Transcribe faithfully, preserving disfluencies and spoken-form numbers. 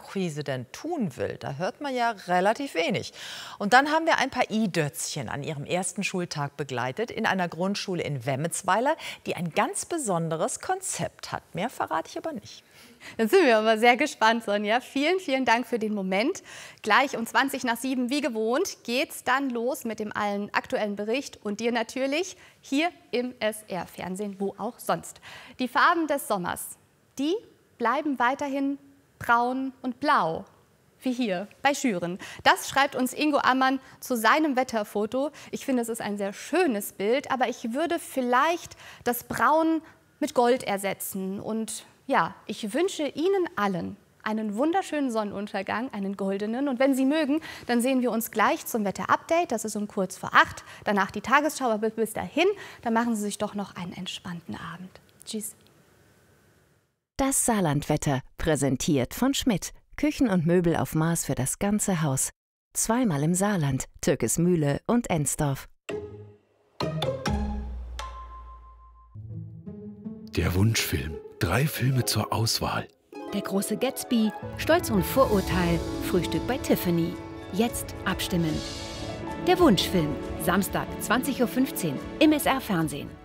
Marquise denn tun will, da hört man ja relativ wenig. Und dann haben wir ein paar I-Dötzchen an ihrem ersten Schultag begleitet in einer Grundschule in Wemmetsweiler, die ein ganz besonderes Konzept hat. Mehr verrate ich aber nicht. Dann sind wir aber sehr gespannt, Sonja. Vielen, vielen Dank für den Moment. Gleich um zwanzig nach sieben, wie gewohnt, geht's dann los mit dem allen aktuellen Bericht und dir natürlich hier im S R-Fernsehen, wo auch sonst. Die Farben des Sommers, die bleiben weiterhin braun und blau. Wie hier bei Schüren. Das schreibt uns Ingo Ammann zu seinem Wetterfoto. Ich finde, es ist ein sehr schönes Bild, aber ich würde vielleicht das Braun mit Gold ersetzen. Und ja, ich wünsche Ihnen allen einen wunderschönen Sonnenuntergang, einen goldenen. Und wenn Sie mögen, dann sehen wir uns gleich zum Wetterupdate. Das ist um kurz vor acht. Danach die Tagesschau, aber bis dahin, dann machen Sie sich doch noch einen entspannten Abend. Tschüss. Das Saarlandwetter, präsentiert von Schmidt. Küchen und Möbel auf Maß für das ganze Haus. Zweimal im Saarland, Türkesmühle und Ensdorf. Der Wunschfilm. Drei Filme zur Auswahl. Der große Gatsby, Stolz und Vorurteil, Frühstück bei Tiffany. Jetzt abstimmen. Der Wunschfilm, Samstag zwanzig Uhr fünfzehn im S R-Fernsehen.